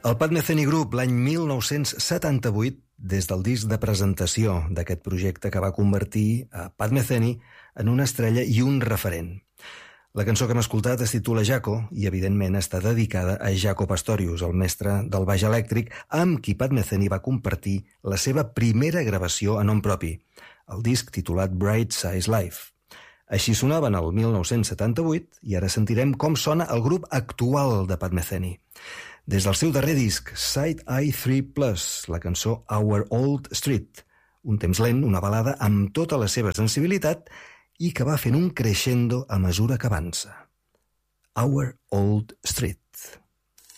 El Pat Metheny Group, l'any 1978, des del disc de presentació d'aquest projecte que va convertir a Pat Metheny en una estrella i un referent. La cançó que hem escoltat es titula Jaco i, evidentment, està dedicada a Jaco Pastorius, el mestre del baix elèctric, amb qui Pat Metheny va compartir la seva primera gravació a nom propi, el disc titulat Bright Size Life. Així sonaven el 1978 i ara sentirem com sona el grup actual de Pat Metheny. Des del seu darrer disc, Side Eye 3+, la cançó Our Old Street, un temps lent, una balada amb tota la seva sensibilitat i que va fent un crescendo a mesura que avança. Our Old Street.